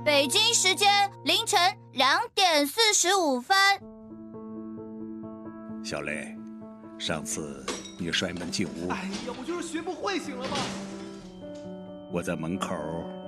北京时间凌晨2点45分。 小雷，上次你摔门进屋， 哎呀，我就是学不会，行了吗？ 我在门口